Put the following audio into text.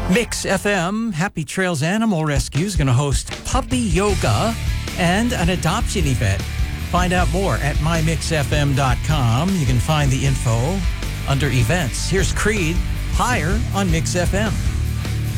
Mix FM, Happy Trails Animal Rescue is going to host puppy yoga and an adoption event. Find out more at mymixfm.com. You can find the info under events. Here's Creed, Higher on Mix FM.